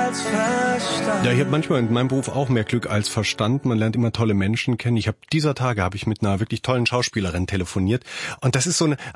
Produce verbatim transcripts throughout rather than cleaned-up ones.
als Verstand. Ja, ich habe manchmal in meinem Beruf auch mehr Glück als Verstand. Man lernt immer tolle Menschen kennen. Ich habe dieser Tage habe ich mit einer wirklich tollen Schauspielerin telefoniert. Und das ist so eine...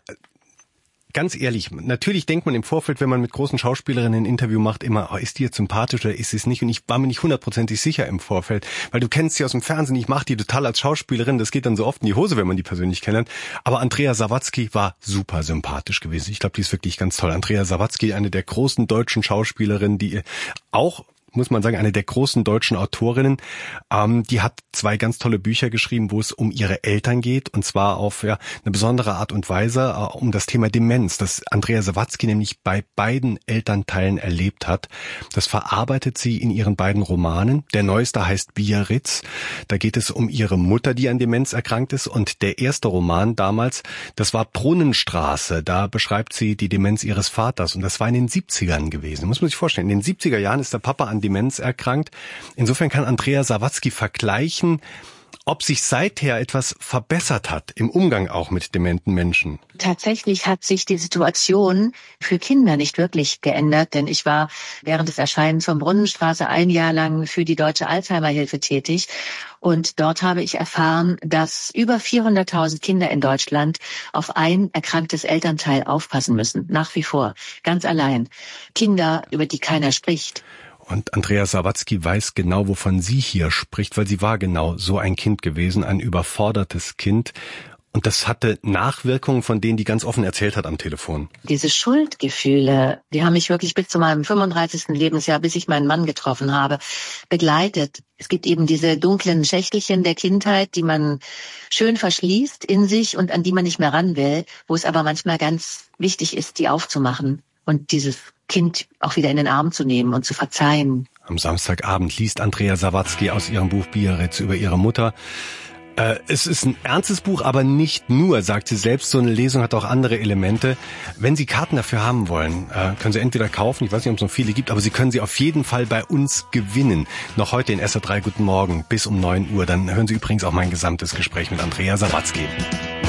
Ganz ehrlich, natürlich denkt man im Vorfeld, wenn man mit großen Schauspielerinnen ein Interview macht, immer, oh, ist die jetzt sympathisch oder ist sie es nicht? Und ich war mir nicht hundertprozentig sicher im Vorfeld, weil du kennst sie aus dem Fernsehen, ich mache die total als Schauspielerin, das geht dann so oft in die Hose, wenn man die persönlich kennenlernt. Aber Andrea Sawatzki war super sympathisch gewesen. Ich glaube, die ist wirklich ganz toll. Andrea Sawatzki, eine der großen deutschen Schauspielerinnen, die auch... muss man sagen, eine der großen deutschen Autorinnen, ähm, die hat zwei ganz tolle Bücher geschrieben, wo es um ihre Eltern geht, und zwar auf ja, eine besondere Art und Weise äh, um das Thema Demenz, das Andrea Sawatzki nämlich bei beiden Elternteilen erlebt hat. Das verarbeitet sie in ihren beiden Romanen. Der neueste heißt Biarritz. Da geht es um ihre Mutter, die an Demenz erkrankt ist, und der erste Roman damals, das war Brunnenstraße. Da beschreibt sie die Demenz ihres Vaters, und das war in den siebzigern gewesen. Muss man sich vorstellen, in den siebziger Jahren ist der Papa an Demenz erkrankt. Insofern kann Andrea Sawatzki vergleichen, ob sich seither etwas verbessert hat im Umgang auch mit dementen Menschen. Tatsächlich hat sich die Situation für Kinder nicht wirklich geändert, denn ich war während des Erscheinens von Brunnenstraße ein Jahr lang für die Deutsche Alzheimer-Hilfe tätig. Und dort habe ich erfahren, dass über vierhunderttausend Kinder in Deutschland auf ein erkranktes Elternteil aufpassen müssen. Nach wie vor. Ganz allein. Kinder, über die keiner spricht. Und Andrea Sawatzki weiß genau, wovon sie hier spricht, weil sie war genau so ein Kind gewesen, ein überfordertes Kind. Und das hatte Nachwirkungen, von denen die ganz offen erzählt hat am Telefon. Diese Schuldgefühle, die haben mich wirklich bis zu meinem fünfunddreißigsten Lebensjahr, bis ich meinen Mann getroffen habe, begleitet. Es gibt eben diese dunklen Schächtelchen der Kindheit, die man schön verschließt in sich und an die man nicht mehr ran will, wo es aber manchmal ganz wichtig ist, die aufzumachen und dieses Kind auch wieder in den Arm zu nehmen und zu verzeihen. Am Samstagabend liest Andrea Sawatzki aus ihrem Buch Biarritz über ihre Mutter. Äh, es ist ein ernstes Buch, aber nicht nur, sagt sie selbst. So eine Lesung hat auch andere Elemente. Wenn Sie Karten dafür haben wollen, äh, können Sie entweder kaufen, ich weiß nicht, ob es noch viele gibt, aber Sie können sie auf jeden Fall bei uns gewinnen. Noch heute in S R drei Guten Morgen bis um neun Uhr. Dann hören Sie übrigens auch mein gesamtes Gespräch mit Andrea Sawatzki.